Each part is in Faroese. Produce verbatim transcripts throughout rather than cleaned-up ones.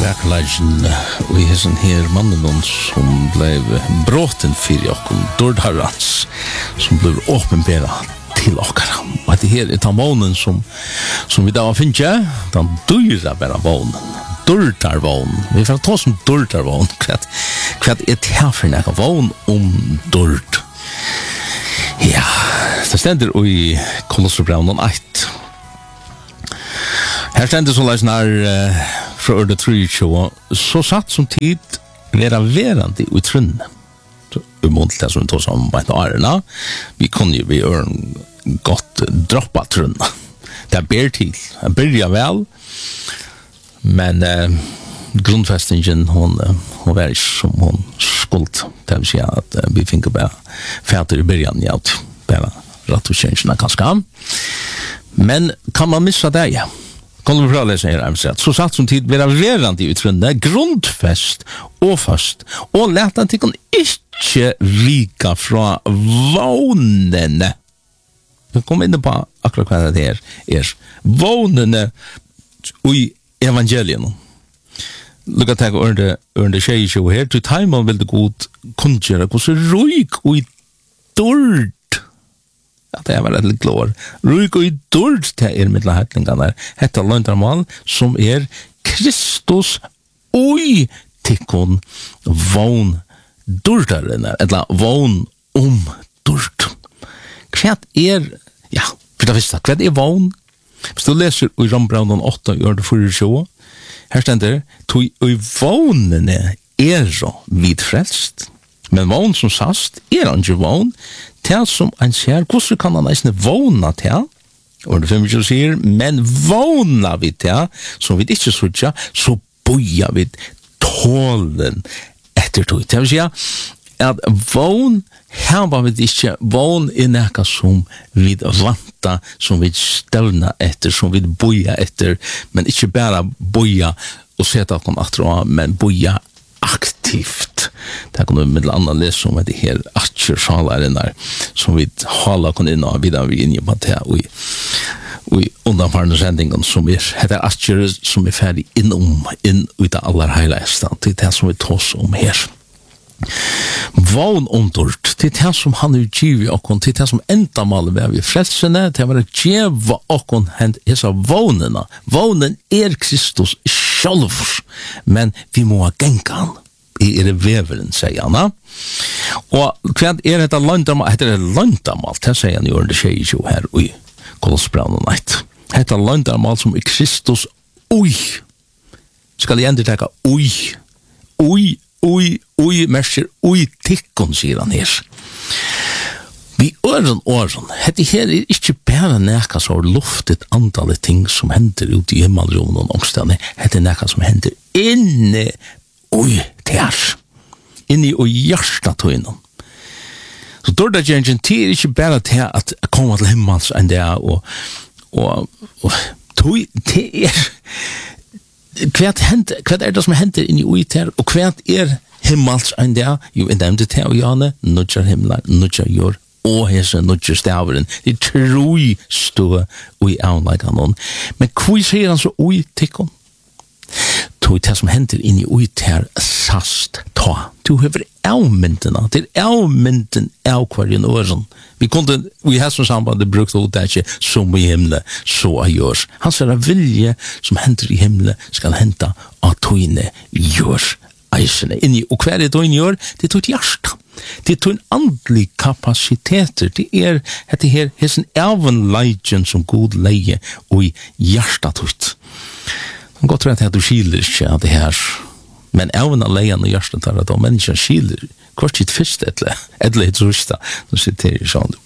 Verkligen, och i hessen här mannen som blev bråten för oss, dördarans, som blev åpenbara till oss. Och det här är den vånen som, som vi då finner, den dyra bara vånen, dördarvånen. Vi får ta som dördarvånen, vad är det här för en vån om dörd? Ja, det ständer i Kolosserbrevet ett. Her stendur så leis nær uh, fra ordet trettiosju, så satt som tid vera verandi i trunne. Så umont det som tog som på et årena, vi kunne jo vi gjøre en godt droppa trunne. Det er ber til, det byrja vel, men uh, grundfestingen, hon, uh, hon var ikke som hon skuld. Det vil si at uh, vi finner bare fæter i byrjan, ja, bare rett og kjensjene kanskje. Men kan man missa det, ja? Kan du prøve å lese her, så satt som tid være verandi i trunne, grundfest og fast, og leta han til kan ikke vika fra vånene. Jeg kom inn på akkurat hva det her er. Vånene i evangelien. Lukka teg ørende, ørende tjejtjo her, til taiman vil det god kunngjøre, hvordan ruik og i dård. Ja, det er veldig glår. Ruk og i dård til er middelen hetlingarna. Hetta løndarmal som er Kristus oi tikkun vån dårdarene, eller vån om dård. Hva er, ja, for det visste, hva er vån? Hvis du leser i Rombraunen åtta, gjør det tjuefire, her stender, tog i vånene er så vidfrelst, men vån som sast er han ikke vån, til som han ser, hvordan kan han nesten våna til? Og det femogtjue sier, men våna vi til, som vi ikke sørger, så boja vi tålen etter tog. Det vil si at vån, her var vi ikke vån i nekka som vi vanta, som vi støvna etter, som vi boja etter, men ikke bare boja og seta oss atro, men boja aktivt. Det kan du med annan lese om det her atjer salaren der, som vi hala kun inn og videre vi inn i på det, og i undanfarende sendingen som er, det er atjer som er ferdig innom, inn ut av aller heiligste, det er det som vi tås om her. Vån omdort, det er det som han er givet okkon, det er det som enda maler ved vi frelsene, det er bare djeva okkon hent hessa vånene. Vånen er Kristus sjálv, men vi må ha genka han i er veveren, sier han. Og hva er dette landamal? Dette er landamal, det sier han i ordet tjejtjo her i Kolosserbrevet ett. Dette er landamal som er Kristus oi. Skal jeg endre tenke oi, oi, oi, oi, merker oi tikkun, sier han her. Vi øren åren, dette her er ikke bare nekka så luftet antallet ting som hender ute i himmelrommen og omstående. Dette er nekka som hender inne oi ter, inne i hjertatøynen. Så dårda gjengen, det er ikke bare til at komme til himmels enn det, og, og, og tøy, det er hva er det som hender inne i oi ter, og hva er himmels enn det? Jo, en nevnte til og jane, nudjar himmelen, nudjar jord, og hese nudjar staveren, det er troi stå oi avleikanon. Men hva sier han så oi tikkon? Tog det som hender inn i ut her sast ta. Du hever avmyndene, det er avmynden av hverjen åren. Vi kunne, vi har som samband brukt ut det ikke som i himmelen, så gjørs. Han sier at vilje som hender i himmelen skal hente av togene gjørs eisene. Inni, og hver er togene gjør? Det er tog hjerte. Det er tog en andlig kapasiteter. Det er dette her, hessen avnleidjen som god leie og i hjertet ut. Man godt tror at du skiler ikke av det her, men även alene og hjertet tar at mennesker skiler, kvart sitt første etter, etter et røsta, nå sitter jeg sånn,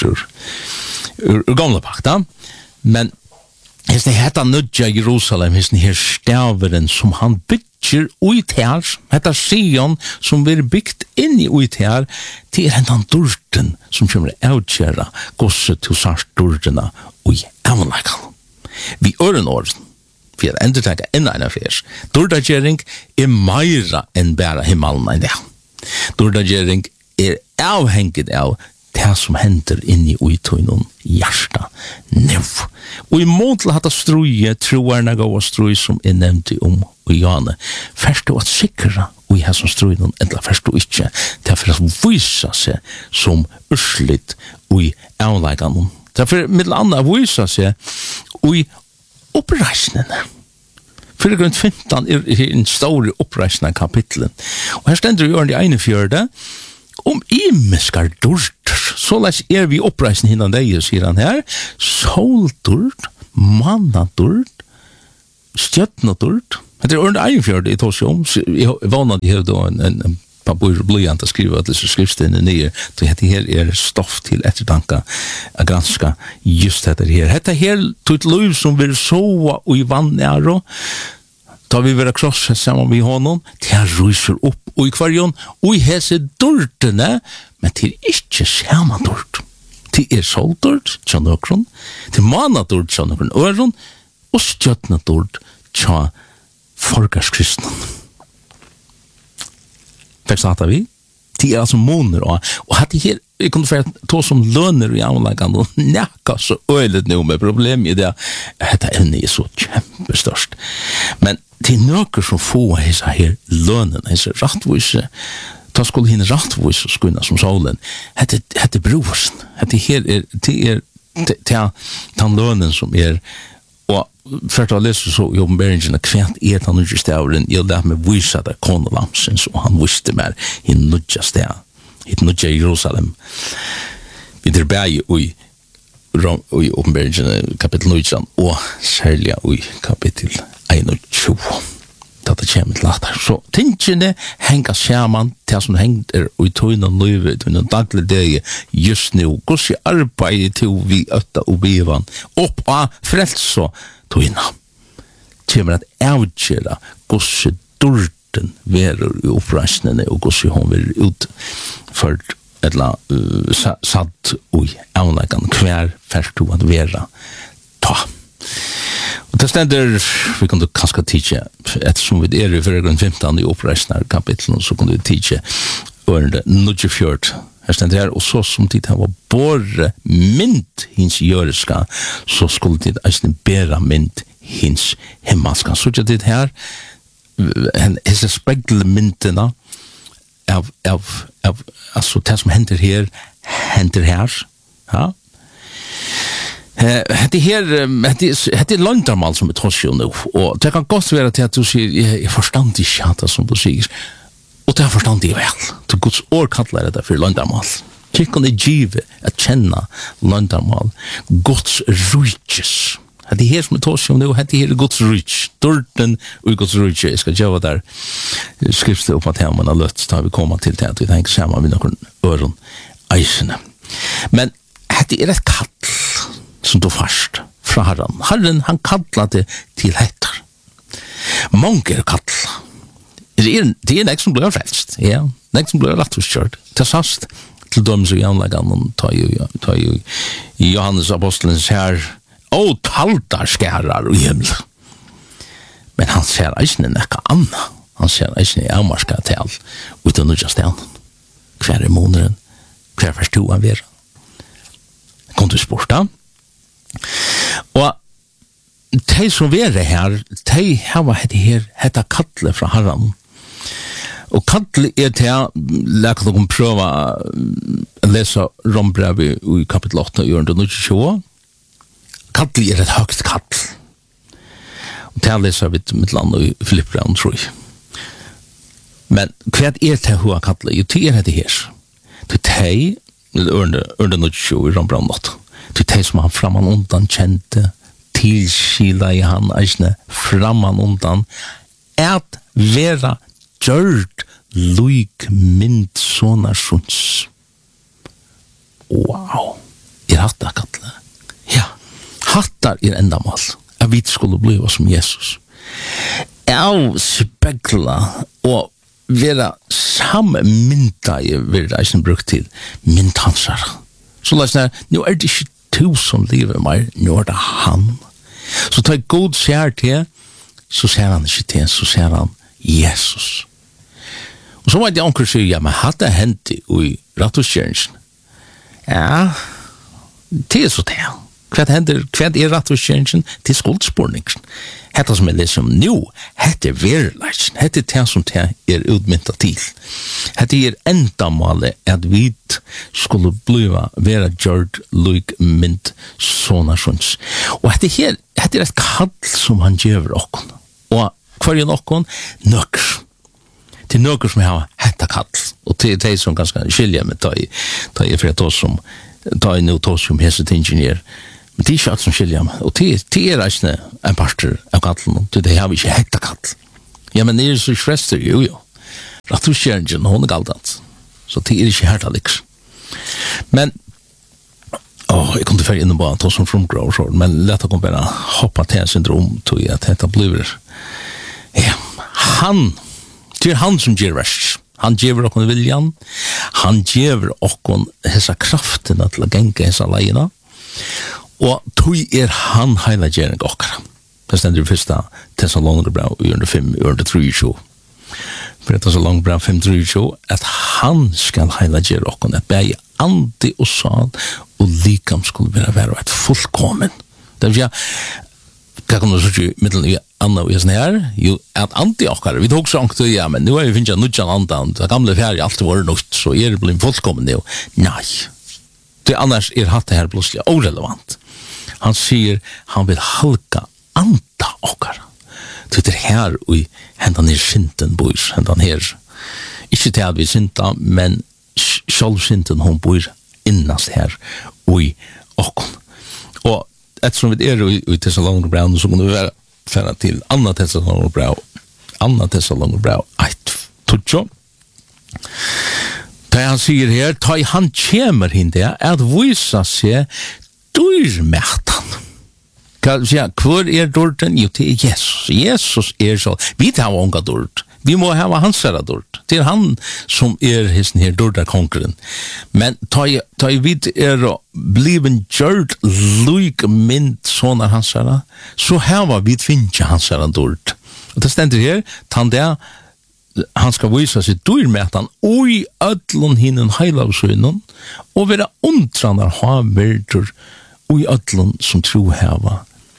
ur gamle pakta, men hvis det heter nødja Jerusalem, hvis det her staveren som han bygger ut her, heter Sion, som blir byggt inn i ut her, det er hentan dørten som kommer avgjøre gosset til sart dørtene og i avnleikene. Vi øren åren, for jeg ender tenker enn en affærs. Dårdagjering er meira enn bare himmelen enn det. Dårdagjering er avhengig av det som hender inni uitøynen hjärsta nu. Og i måte hatt strøye, troerne gav strøye som er nevnt om og Janne, først du at sikra og i her som strøyden, eller først du ikke, det er for å vise seg som urslitt og i avleggene. Det er for middel annet å vise seg og i oppreisnene. Fyrir grunn femton er en stor oppreisende kapitlen. Og her stender jo i ene fjørde om imiskar durter. Så les er vi oppreisende hinnan deg, sier han her. Soldurt, mannadurt, stjøtnadurt. Det er under ene fjørde i Torsjom. Jeg vana de her da en, en, en papur blyant å skrive at disse skriftstene nye. Så dette her er stoff til ettertanka å granska just dette her. Dette her tog et liv som vil sova og i vann næro. Da vi vil krossa sammen med honom, til han ryser opp og i kvarjon, og i hese dørtene, men til ikke samme dørt. Til er soldørt, tja nøkron, til manadørt, tja nøkron øron, og stjøtnadørt, tja folkarskristnen. Fikk satt vi? Det er altså måner, og, og hadde her, jeg kunne få to som lønner i anleggene, og nekka så øylet nå med problemet i det, dette evne er så kjempestørst. Men til nøkker som få hese her lønnen, hese rattvise, da skulle henne rattvise skunna som solen, hette, hette brosen, hette her er, det er, det er den lønnen som er, og for å lese så i åpenberingen kvent er den nødje stavren, jeg lær meg vise det konelamsens, og han visste meg i nødje stav, i nødje Jerusalem. Vi der bæg i i åpenberingen kapittel nitton, og særlig i kapittel einogtjúgu. Det kommer til at så tingene henger sammen til som henger og i tøynen løyve, tøynen daglig deg just nå. Hvordan arbeider til vi øtta og bivan opp av frelso tøynen. Kommer at avgjøre hvordan dørten verer i oppreisnene og hvordan hun vil utført eller uh, satt og avleggen hver først å være ta. Og det stender, vi kan kanskje tidsje, ettersom vi er i foregrunn femton i oppreisende kapitlen, så kan du tidsje ørende nudjefjord. Her stender her, og så som tid han var bare mynd hins jøreska, så skulle tid eisne bæra mynd hins himmelska. Så ikke tid her, hese speglemyndene av, av, av, altså det som hender her, hender her, ja. Det her, det er landarmal som er tås jo nå, og det kan godt være til at du sier, jeg forstand ikke at det som du sier, og det er forstand ikke vel, til Guds år kallar det for landarmal. Kikken er givet at kjenne landarmal, Guds rujtjes. Det er her som er tås jo nå, det her er Guds rujtjes, dørten og Guds rujtjes. Jeg skal gjøre der skriftet opp at hjemme er løtt, da vi kommer til det, at vi tenker sammen med noen øren eisene. Men det er et kall, som du fast fra Herren. Herren, han kallar det til heter. Mange er kall. Det er, det er nek som blir frelst. Ja, nek som blir rettforskjørt. Til sast, til dømes og janleggen, ta jo, ta jo i Johannes apostelens her, å, taltar skærar og himmel. Men han ser eisne nekka anna. Han ser eisne i amarska tal, uten nødja stenen. Hver er måneden? Hver først to han vera? Kom du spurt da? Og de som er her, de har hette her, hette kattle fra Herren. Og kattle er til, lær kan dere prøve å lese rombrevet i kapittel åtta, i ørende tjue. Kattle er et høyt kattle. Og til leser vi mitt land i Filippbrevet, tror jeg. Men hva er det hva kattle? Jo, det er det her. Det er det, ørende tjue i rombrevet åtta. Til de som han framman undan kjente, tilskila i han eisne framman undan, at vera gjørt luik mynd sånne sjunns. Wow! Er hatta kattle? Ja, hattar er endamal, at vi skulle bliva som Jesus. Av spegla og vera samme mynda i vera eisne brukt til myndhansar. Så la oss nær, nå er det ikke to som lever meg, nå er det han. Så tar god ser til, så ser han ikke til, så ser han Jesus. Og så var det onker sier, ja, men hadde det hendt i rattoskjøringen? Ja, det er så det. Vad händer? Vad är rätt och tjänsten till skuldspårningen? Hetta som är liksom nu, hetta är verkligen, hetta är det som det är utmynta till. Hetta är ändamålet att vi skulle bliva vera gjord lik mynd såna sjons. Och hetta här, hetta är ett kall som han ger okon. Och kvar är okon nöker. Till nöker som har hetta kall. Och till det som ganska skilja med ta i ta i för att oss som ta i nu tos som hesset ingenjör. Men det är inte allt som skiljer mig. Och det är reisende en parter av kattelen. Det har vi ikke hekta katt. Ja, men det er så frester, jo, jo. Rattuskjeringen, hun er galt. Så det er ikke herta liksom. Men, åh, jeg kunne ferdig inne på at som frumgrå og sånn, men lett å komme bare hoppa til en syndrom til at dette blir, ja, han, det er han som gjør verst. Han gjør okkon viljan, han gjør okkon hessa kraften til å genka hessa leina, og tog er han heila gjerne okkara. Det stender i første Thessalonikerbrev i under fem, i under tre tjue. For det er så langt bra fem tre tjue, at han skal heila gjerne okkon, at begge andi og sal og likam skulle være være et fullkommen. Det vil jeg, hva kan du sige i middelen i Anna og Jesen her? Jo, at andi okkara, vi tog så ångt, ja, men nu er vi finnet nødjan andan, det gamle færg alltid var nødt, så er det blitt fullkommen nå. Nei. Det annars er hatt det her plutselig orelevant. Han sier han vil halka anda okkara. Det er her og hendan er sinten bor, hendan her. Ikke til at vi sinta, men sjálv sinten hon bor innast her og okkon. Og ettersom vi er i Thessalonikerbrev, så kan vi være færre til Anna Thessalonikerbrev, Anna Thessalonikerbrev ett tutjo. Da han sier her, ta i han kjemer hinde, at visa seg dyrmætan. Ja, hvor er dyrten? Jo, det er Jesus. Jesus er så. Vi tar unga dyrt. Vi må ha hans her dyrt. Det er han som er hesten her dyrta konkurren. Men ta i, ta i vid er bliven gjørt lyk mynd sånne hans her, så her var vi tvinja hans her dyrt. Og det stender her, tan det han skal visa seg dyrmætan og i ödlun hinnen heilavsøynen og være undrannar haverdur og i ödlun som tro heva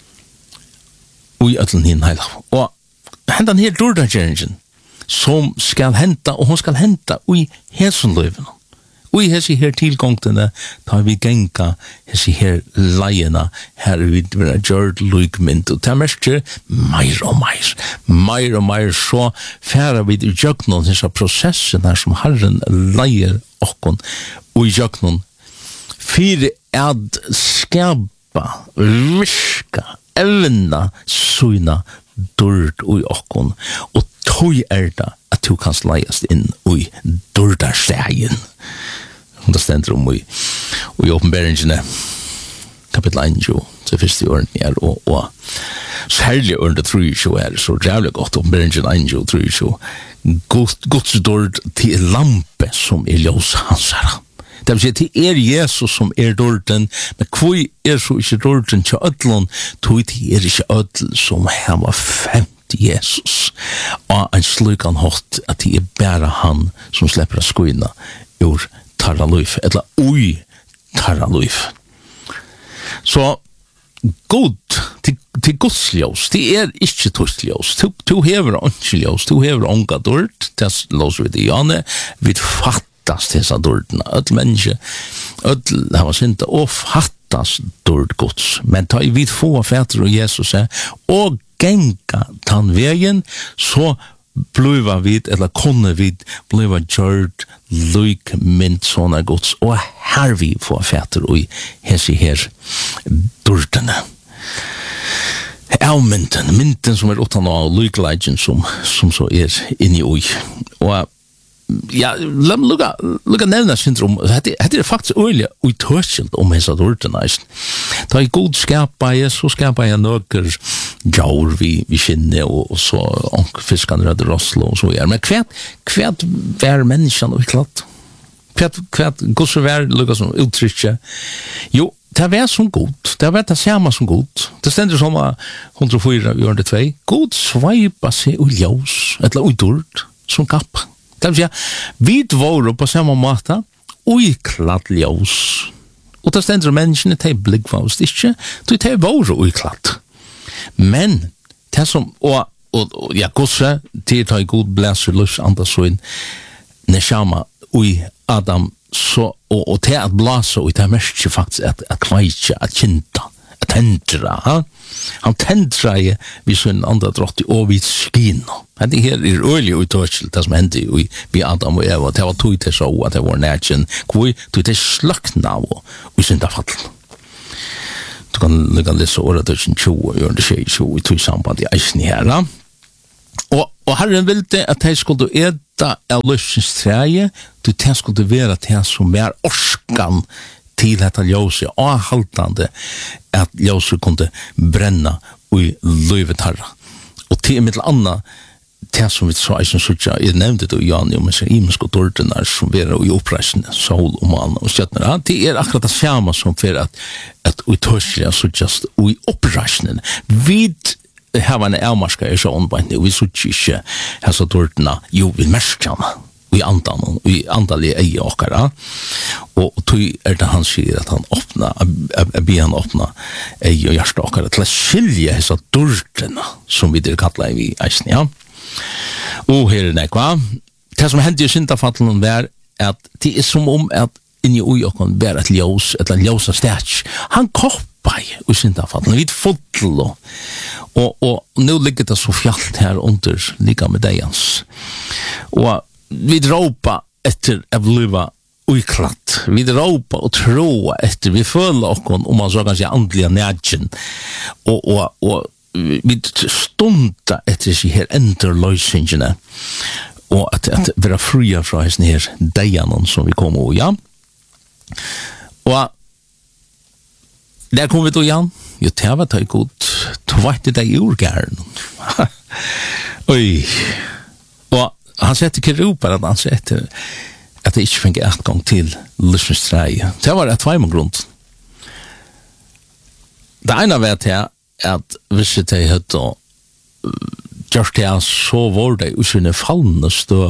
og i ödlun hinnen heilav. Og hendan her dyrdagjeringen som skal henta, og hon skal henta og i hesunløyven og i hesi her tilgångtene tar vi genka hesi her leiena her vi vera gjørd lykmynd og det er mest meir og meir meir og meir så færa vi i jøgnon hesa prosessen her som Herren leier okkon og i jøgnon fyrir at skapa virka evna suina dörd og i okkon og tog er det at du kan leiast inn og i dördarstegin. Det stender om i, i åpenbæringene kapitel ett så første åren er og, og særlig under tre tjue er så jævlig godt åpenbæringene ett og tre tjue Guds dörd til lampe som er ljós hansara. Det vil si, det er Jesus som er dörden, men hvor er så ikke dörden til ødlån, tog det er ikke ødl som han var femt Jesus. Og en slukan hatt at det er bare han som slipper å skuina ur tarra luif, eller ui tarra luif. Så god, til, til Guds ljós, det er ikke tust ljós. Du, du hever ikke ljós, du hever onga dörd, det låser vi det i Janne, vi fattast hesa dördna, öll menneske, öll hava synda, og fattast dörd Guds. Men ta i vid få fætter og Jesus er, og genga tann vegen, så bliva vid, eller kunne vid, bliva gjørd lyk mynd sånne Guds, og her vi få fætter og hesi her dørdene. Avmynden, mynden som er utan av lykleidjen som, som så er inni ui. Og ja, lad mig lukka, lukka nevna syndrom, det er faktisk øyelig utørsjelt om hessa dårdena. Da jeg god skapa jeg, så skapa jeg nøkker jaur vi, vi kynne, og, og så onk fiskan rødde rosslo, og så er. Men kvært, kvært vær menneskene utklatt? Kvært, kvært, gos vær lukka som uttrykje? Jo, det var som god, det var det samme som god. Det stender som hundre og fire i hundre og to. God sveipa seg ui ljós, eller ui dård, som kapp. Det vil si, vi var på samme måte, og i klatt ljós, Og det stender menneskene til blikkvast ikke, til det var uiklatt. Men, det som, og, og, og ja, gosse, til det er god blæser løs andre sånn, neshama, ui Adam, så, og, og til at blase, og det er mest faktisk at, at kveitje, at kinta, at tendra, ha? Han tendra i vi sånn andre drott og vi skina. Det her er øyelig uttørsel, det som hendte i vi Adam og Eva, det var tog til så at det var nærkjen, hvor tog til slakna av og synda fallen. Du kan lukka lese året tusen tjue og gjøre det skje i tjue i tog samband i eisen her. Og, og Herren ville at de skulle eda av løsens treie, du til skulle være til som er orskan til dette ljøset, og haltande at ljøset kunne brenna i løyvet herra. Og til mitt anna, det som vi sa i som sutja, jeg nevnte det jo Jan, om jeg ser imensk og dårdene som vi er i oppreisende, sol og mann og stjøtner, ja, det er akkurat det samme som for at, at vi tørselig er sutjast og i oppreisende. Vi har en avmarska i sånn, og vi sutja ikke hessa dårdene, jo, vi merskjana, i andan og i andalige eie okkara. Og tog er det han sier at han åpna, jeg ber han åpna eie og hjerte okkara til å skilje hessa dårdene som vi der kallar i eisen, ja. Og her er det hva. Det som hendte i syndafattelen var at det er som om at inni ui okkon var et ljós, et ljósa stæts. Han koppa i syndafattelen, vidt fotlo. Og, og nå ligger det så fjallt her under, lika med deians. Og vi råpa etter å bliva uiklatt. Vi råpa og tråa etter, vi føler okkon, om man så kan si andliga nædjen. Og, og, og vi stunda etter sig her enderløysingene, og at, at være fria fra hesten her deianen som vi kom og, ja. Og der kom vi til, Jan. Jo, det var det godt. Tvarte deg i urgæren. Oi. Og han setter ikke ropar at han setter at det ikke fikk et gang til lysningstreie. Det var et tveimågrunn. Det ene vet jeg at hvis jeg hadde gjort det så var det usynne fallende støv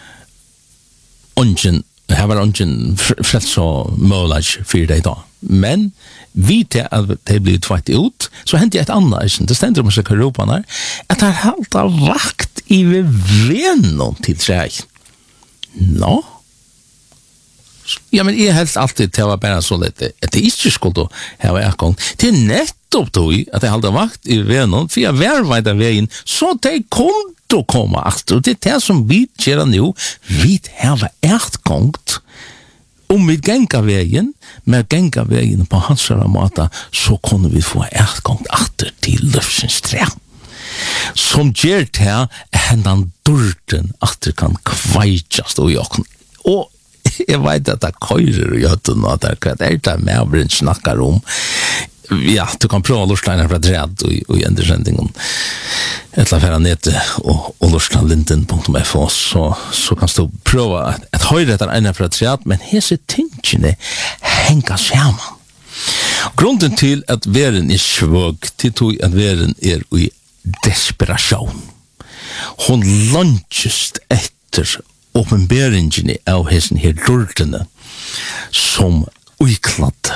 og ungen, her var ungen frels og målag for det da. Men vi til at det ble tveit ut, så hendte jeg et annet, det stender om seg Europaen her, at det er helt av vakt i venom til treg. Nå? Ja, men jeg helst alltid til å være bare så litt, at det ikke skulle ha vært gang. Det er nettopp tog at jeg hadde vakt i venom, for jeg var veit av veien, så det kunne komme etter, og det er det som vi gjør nå, vi har vært gangt. Om vi genga veien, med genga veien på hans måte, så kunne vi få et gang etter til løfsens tre. Som gjør til hendan dørten etter kan kveitjast og jokken. Og jeg vet at det køyrer og gjøtten, og det er det med snakkar om. Ja, du kan prøve å lortsteine fra dread og, og i endersendingen. Etla færa nete og, og lortsteine linden punktum f o, så, så kan du prøve at, at høyre etter ene fra dread, men hese tingene henger sammen. Grunden til at veren er svøg, til tog at veren er i desperasjon. Hon lunchest etter åpenberingene av hessen her dørtene som uikladde,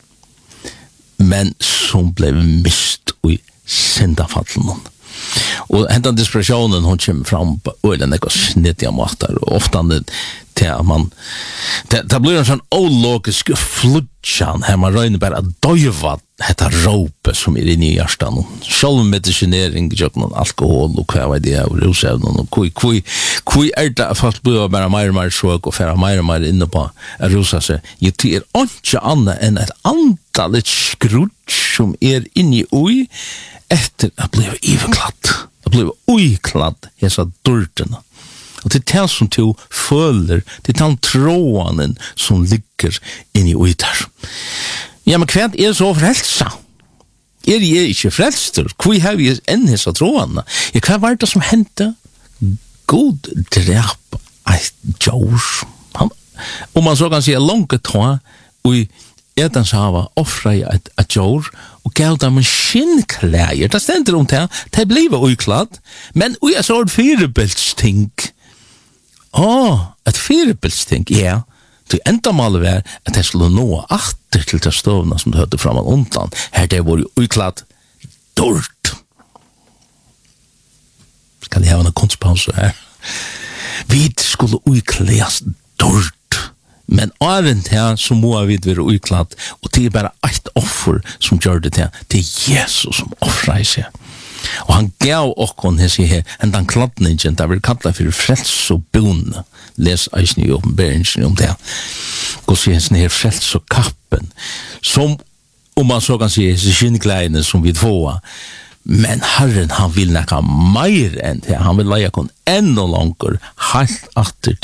men som ble mist i syndafallen. Og hentan desperasjonen hon kommer fram på øylen ekko snittiga måter, og ofta det til at man det, det blir en sånn ologisk flutjan her man røyner bare å døyva dette råpe som er inne i hjertan, selv medicinering, alkohol og hva er det, og rusevnen, og hva er det at folk blir bare mer og mer svøk og færa mer og mer inne på å rusa seg. Jo, det er ikke annet enn et antall et skrutt som er inne i ui etter å bli iverklatt, å bli uiklatt hessa dørtene. Og det er det som du føler, det er den tråden som ligger inne i ui der. Ja, men hva er så frelsa? Er jeg ikke frelster? Hva har vi enn hessa trådene? Ja, hva var det som hendte? God drep et djør. Om man så kan si langt tå, og Edens hava offra i et, et djør, og gav dem en skinnklæger. Det stender om det, det blir uikladd, men ui er så et firebildsting. Åh, et firebildsting, ja. Til endamålet var at jeg skulle nå atter til de støvna som du hørte fram og undan. Her det var jo utkladd dårt. Skal jeg ha en kunstpause her? Vi skulle utklæs dårt. Men åren til så må vi være utkladd, og det er bare ett offer som gjør det til. Det er Jesus som offrer seg. Og han gav okkon hessi her, enn den kladningen, det vil kalla for frels og bonne. Les eisen i åpenberingen om det. Og så hessi her frels og kappen, som, om man så kan si, hessi skinnkleine som vi få. Men Herren, han vil nekka meir enn det. Han vil leie kon enda langer, halt atter